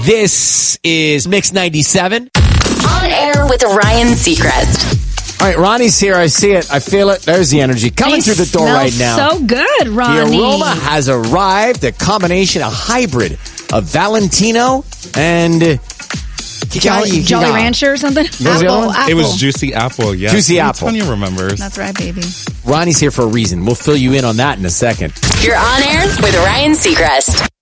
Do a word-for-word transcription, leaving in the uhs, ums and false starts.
This is Mix ninety-seven. On air with Ryan Seacrest. All right, Ronnie's here. I see it. I feel it. There's the energy coming They through the door smell right now. So good, Ronnie. The aroma has arrived. A combination, a hybrid of Valentino and Jolly, Jolly Rancher or something? What was the other one? It was Juicy Apple, yeah. Juicy Apple. Tony remembers. That's right, baby. Ronnie's here for a reason. We'll fill you in on that in a second. You're on air with Ryan Seacrest.